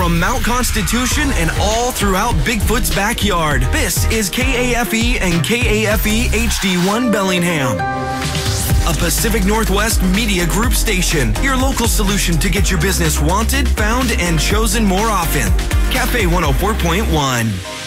from Mount Constitution and all throughout Bigfoot's backyard. This is KAFE and KAFE HD1 Bellingham, a Pacific Northwest Media Group station. Your local solution to get your business wanted, found, and chosen more often. Cafe 104.1.